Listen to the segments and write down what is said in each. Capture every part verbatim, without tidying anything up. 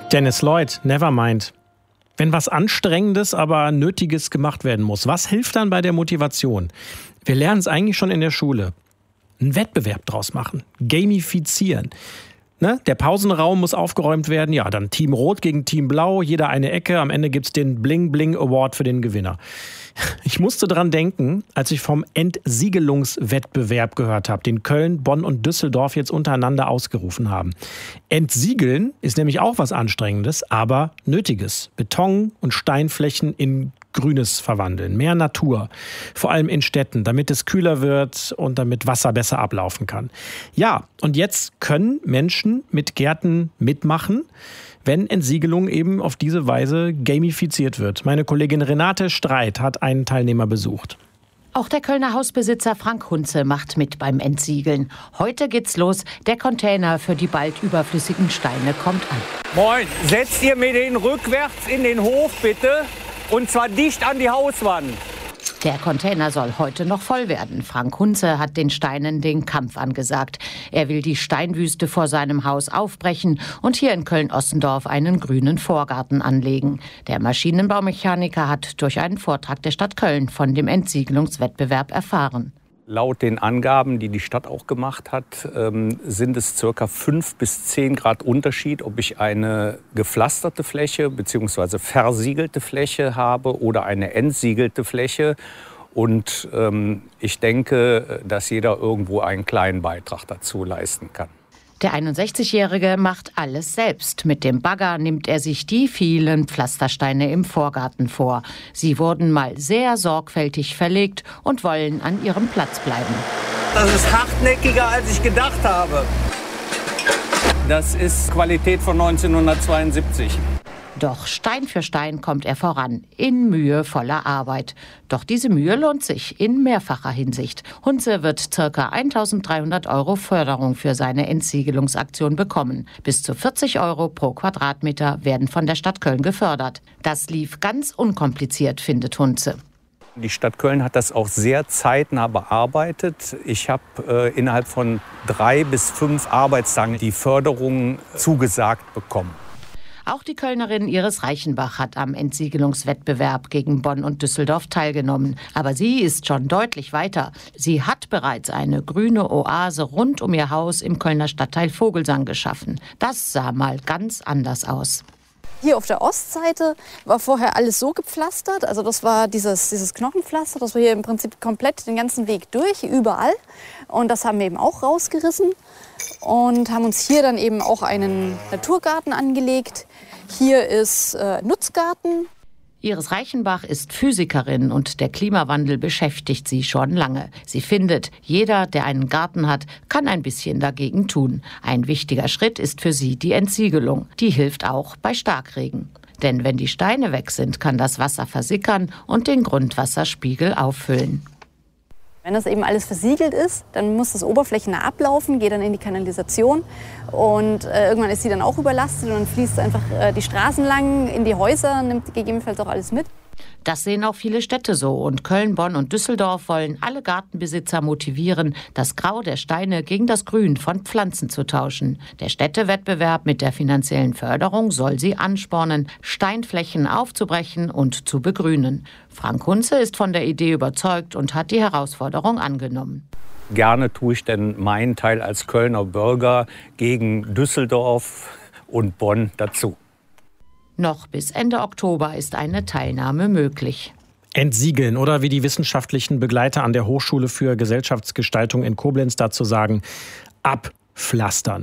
Dennis Lloyd, Nevermind. Wenn was Anstrengendes, aber Nötiges gemacht werden muss, was hilft dann bei der Motivation? Wir lernen es eigentlich schon in der Schule. Einen Wettbewerb draus machen, gamifizieren. Ne? Der Pausenraum muss aufgeräumt werden. Ja, dann Team Rot gegen Team Blau, jeder eine Ecke. Am Ende gibt's den Bling Bling Award für den Gewinner. Ich musste dran denken, als ich vom Entsiegelungswettbewerb gehört habe, den Köln, Bonn und Düsseldorf jetzt untereinander ausgerufen haben. Entsiegeln ist nämlich auch was Anstrengendes, aber Nötiges. Beton- und Steinflächen in Grünes verwandeln, mehr Natur, vor allem in Städten, damit es kühler wird und damit Wasser besser ablaufen kann. Ja, und jetzt können Menschen mit Gärten mitmachen, wenn Entsiegelung eben auf diese Weise gamifiziert wird. Meine Kollegin Renate Streit hat einen Teilnehmer besucht. Auch der Kölner Hausbesitzer Frank Hunze macht mit beim Entsiegeln. Heute geht's los. Der Container für die bald überflüssigen Steine kommt an. Moin, setzt ihr mir den rückwärts in den Hof bitte? Und zwar dicht an die Hauswand. Der Container soll heute noch voll werden. Frank Hunze hat den Steinen den Kampf angesagt. Er will die Steinwüste vor seinem Haus aufbrechen und hier in Köln-Ossendorf einen grünen Vorgarten anlegen. Der Maschinenbaumechaniker hat durch einen Vortrag der Stadt Köln von dem Entsiegelungswettbewerb erfahren. Laut den Angaben, die die Stadt auch gemacht hat, ähm, sind es ca. fünf bis zehn Grad Unterschied, ob ich eine gepflasterte Fläche bzw. versiegelte Fläche habe oder eine entsiegelte Fläche. Und ähm, ich denke, dass jeder irgendwo einen kleinen Beitrag dazu leisten kann. Der einundsechzigjährige macht alles selbst. Mit dem Bagger nimmt er sich die vielen Pflastersteine im Vorgarten vor. Sie wurden mal sehr sorgfältig verlegt und wollen an ihrem Platz bleiben. Das ist hartnäckiger, als ich gedacht habe. Das ist Qualität von neunzehnhundertzweiundsiebzig. Doch Stein für Stein kommt er voran, in mühevoller Arbeit. Doch diese Mühe lohnt sich in mehrfacher Hinsicht. Hunze wird ca. eintausenddreihundert Euro Förderung für seine Entsiegelungsaktion bekommen. Bis zu vierzig Euro pro Quadratmeter werden von der Stadt Köln gefördert. Das lief ganz unkompliziert, findet Hunze. Die Stadt Köln hat das auch sehr zeitnah bearbeitet. Ich habe äh, innerhalb von drei bis fünf Arbeitstagen die Förderung zugesagt bekommen. Auch die Kölnerin Iris Reichenbach hat am Entsiegelungswettbewerb gegen Bonn und Düsseldorf teilgenommen. Aber sie ist schon deutlich weiter. Sie hat bereits eine grüne Oase rund um ihr Haus im Kölner Stadtteil Vogelsang geschaffen. Das sah mal ganz anders aus. Hier auf der Ostseite war vorher alles so gepflastert, also das war dieses, dieses Knochenpflaster, das war hier im Prinzip komplett den ganzen Weg durch, überall. Und das haben wir eben auch rausgerissen und haben uns hier dann eben auch einen Naturgarten angelegt. Hier ist äh, Nutzgarten. Iris Reichenbach ist Physikerin und der Klimawandel beschäftigt sie schon lange. Sie findet, jeder, der einen Garten hat, kann ein bisschen dagegen tun. Ein wichtiger Schritt ist für sie die Entsiegelung. Die hilft auch bei Starkregen. Denn wenn die Steine weg sind, kann das Wasser versickern und den Grundwasserspiegel auffüllen. Wenn das eben alles versiegelt ist, dann muss das oberflächennah ablaufen, geht dann in die Kanalisation und äh, irgendwann ist sie dann auch überlastet und dann fließt einfach äh, die Straßen lang in die Häuser, nimmt gegebenenfalls auch alles mit. Das sehen auch viele Städte so und Köln, Bonn und Düsseldorf wollen alle Gartenbesitzer motivieren, das Grau der Steine gegen das Grün von Pflanzen zu tauschen. Der Städtewettbewerb mit der finanziellen Förderung soll sie anspornen, Steinflächen aufzubrechen und zu begrünen. Frank Hunze ist von der Idee überzeugt und hat die Herausforderung angenommen. Gerne tue ich denn meinen Teil als Kölner Bürger gegen Düsseldorf und Bonn dazu. Noch bis Ende Oktober ist eine Teilnahme möglich. Entsiegeln oder wie die wissenschaftlichen Begleiter an der Hochschule für Gesellschaftsgestaltung in Koblenz dazu sagen, abpflastern.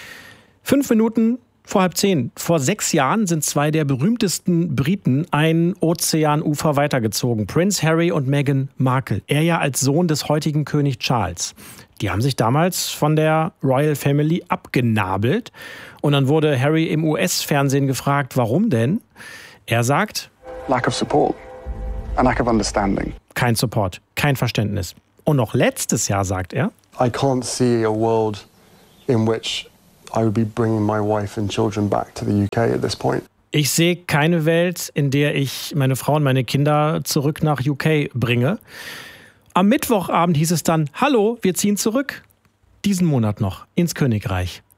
Fünf Minuten vor halb zehn. Vor sechs Jahren sind zwei der berühmtesten Briten ein Ozeanufer weitergezogen. Prince Harry und Meghan Markle. Er ja als Sohn des heutigen König Charles. Die haben sich damals von der Royal Family abgenabelt. Und dann wurde Harry im U S-Fernsehen gefragt, warum denn? Er sagt, lack of support, a lack of understanding. Kein Support, kein Verständnis. Und noch letztes Jahr sagt er, I can't see a world in which I would be bringing my wife and children back to the U K at this point. Ich sehe keine Welt, in der ich meine Frau und meine Kinder zurück nach U K bringe. Am Mittwochabend hieß es dann, hallo, wir ziehen zurück. Diesen Monat noch ins Königreich.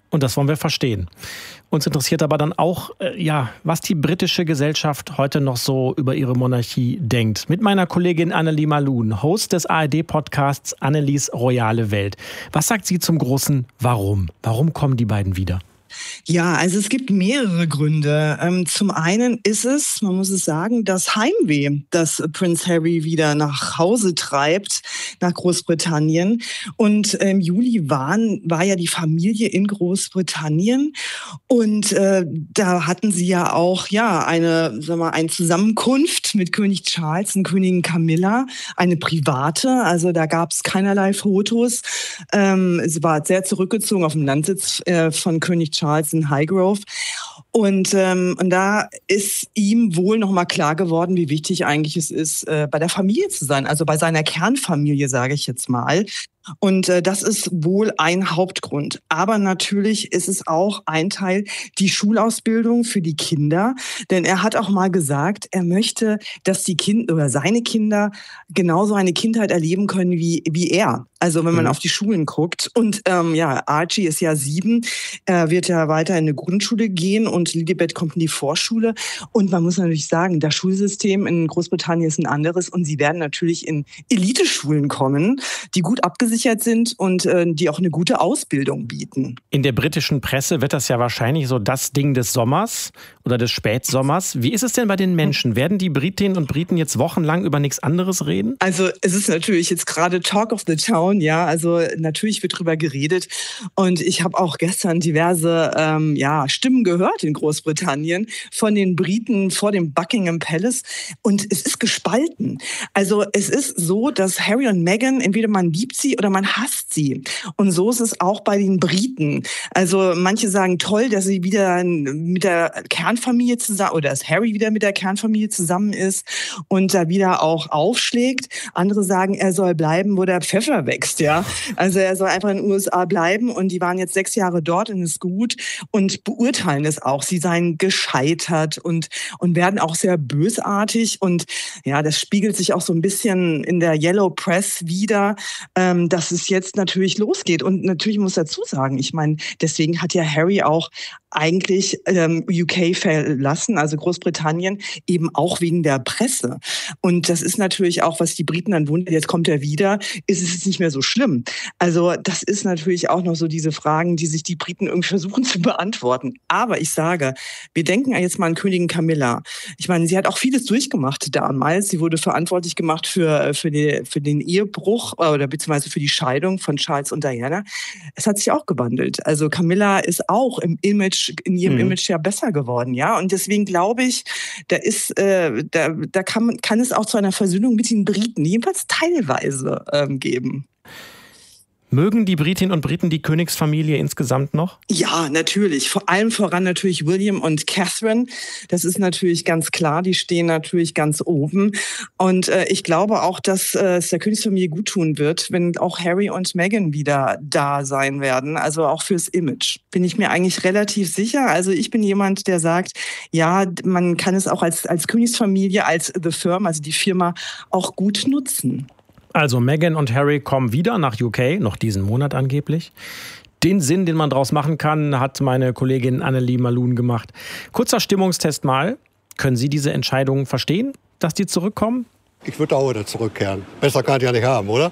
Und das wollen wir verstehen. Uns interessiert aber dann auch, äh, ja, was die britische Gesellschaft heute noch so über ihre Monarchie denkt. Mit meiner Kollegin Annelie Malun, Host des A R D-Podcasts Annelies Royale Welt. Was sagt sie zum großen Warum? Warum kommen die beiden wieder? Ja, also es gibt mehrere Gründe. Ähm, zum einen ist es, man muss es sagen, das Heimweh, das Prince Harry wieder nach Hause treibt, nach Großbritannien. Und im Juli waren, war ja die Familie in Großbritannien und äh, da hatten sie ja auch ja eine, sagen wir mal, eine Zusammenkunft mit König Charles und Königin Camilla, eine private. Also da gab es keinerlei Fotos. Ähm, es war sehr zurückgezogen auf dem Landsitz äh, von König Charles in Highgrove. Und, ähm, und da ist ihm wohl nochmal klar geworden, wie wichtig eigentlich es ist, äh, bei der Familie zu sein, also bei seiner Kernfamilie, sage ich jetzt mal. Und äh, das ist wohl ein Hauptgrund. Aber natürlich ist es auch ein Teil die Schulausbildung für die Kinder. Denn er hat auch mal gesagt, er möchte, dass die Kinder oder seine Kinder genauso eine Kindheit erleben können wie, wie er. Also wenn man mhm. auf die Schulen guckt. Und ähm, ja, Archie ist ja sieben, er wird ja weiter in eine Grundschule gehen und Lilibet kommt in die Vorschule. Und man muss natürlich sagen, das Schulsystem in Großbritannien ist ein anderes und sie werden natürlich in Eliteschulen kommen, die gut abgesichert sind und äh, die auch eine gute Ausbildung bieten. In der britischen Presse wird das ja wahrscheinlich so das Ding des Sommers oder des Spätsommers. Wie ist es denn bei den Menschen? Werden die Britinnen und Briten jetzt wochenlang über nichts anderes reden? Also es ist natürlich jetzt gerade Talk of the Town, ja, also natürlich wird drüber geredet und ich habe auch gestern diverse ähm, ja, Stimmen gehört in Großbritannien von den Briten vor dem Buckingham Palace und es ist gespalten. Also es ist so, dass Harry und Meghan, entweder man liebt sie oder man hasst sie. Und so ist es auch bei den Briten. Also manche sagen toll, dass sie wieder mit der Kernfamilie zusammen oder dass Harry wieder mit der Kernfamilie zusammen ist und da wieder auch aufschlägt. Andere sagen, er soll bleiben, wo der Pfeffer wächst, ja. Also er soll einfach in den U S A bleiben und die waren jetzt sechs Jahre dort und ist gut und beurteilen es auch. Sie seien gescheitert und, und werden auch sehr bösartig und ja, das spiegelt sich auch so ein bisschen in der Yellow Press wider, ähm, dass es jetzt natürlich losgeht. Und natürlich muss dazu sagen, ich meine, deswegen hat ja Harry auch eigentlich ähm, U K verlassen, also Großbritannien, eben auch wegen der Presse. Und das ist natürlich auch, was die Briten dann wundert, jetzt kommt er wieder, ist es jetzt nicht mehr so schlimm. Also das ist natürlich auch noch so diese Fragen, die sich die Briten irgendwie versuchen zu beantworten. Aber ich sage, wir denken jetzt mal an Königin Camilla. Ich meine, sie hat auch vieles durchgemacht damals. Sie wurde verantwortlich gemacht für, für, die, für den Ehebruch oder beziehungsweise für die Scheidung von Charles und Diana. Es hat sich auch gewandelt. Also Camilla ist auch im Image in ihrem mhm. Image ja besser geworden, ja. Und deswegen glaube ich, da ist, äh, da, da kann, kann es auch zu einer Versöhnung mit den Briten, jedenfalls teilweise, ähm, geben. Mögen die Britinnen und Briten die Königsfamilie insgesamt noch? Ja, natürlich. Vor allem voran natürlich William und Catherine. Das ist natürlich ganz klar. Die stehen natürlich ganz oben. Und äh, ich glaube auch, dass äh, es der Königsfamilie gut tun wird, wenn auch Harry und Meghan wieder da sein werden. Also auch fürs Image. Bin ich mir eigentlich relativ sicher. Also ich bin jemand, der sagt, ja, man kann es auch als, als Königsfamilie, als The Firm, also die Firma, auch gut nutzen. Also Meghan und Harry kommen wieder nach U K, noch diesen Monat angeblich. Den Sinn, den man daraus machen kann, hat meine Kollegin Annelie Malun gemacht. Kurzer Stimmungstest mal. Können Sie diese Entscheidung verstehen, dass die zurückkommen? Ich würde auch wieder zurückkehren. Besser kann ich ja nicht haben, oder?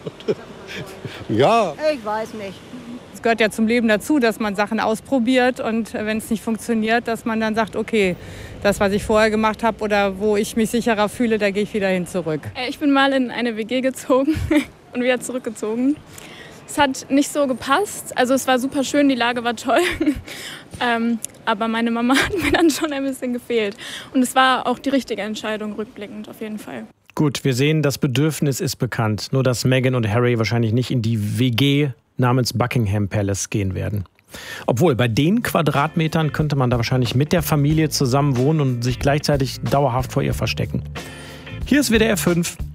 Ja. Ich weiß nicht. Es gehört ja zum Leben dazu, dass man Sachen ausprobiert und wenn es nicht funktioniert, dass man dann sagt, okay, das, was ich vorher gemacht habe oder wo ich mich sicherer fühle, da gehe ich wieder hin zurück. Ich bin mal in eine W G gezogen und wieder zurückgezogen. Es hat nicht so gepasst. Also es war super schön, die Lage war toll. ähm, aber meine Mama hat mir dann schon ein bisschen gefehlt. Und es war auch die richtige Entscheidung, rückblickend auf jeden Fall. Gut, wir sehen, das Bedürfnis ist bekannt. Nur, dass Meghan und Harry wahrscheinlich nicht in die W G namens Buckingham Palace gehen werden. Obwohl, bei den Quadratmetern könnte man da wahrscheinlich mit der Familie zusammen wohnen und sich gleichzeitig dauerhaft vor ihr verstecken. Hier ist W D R fünf.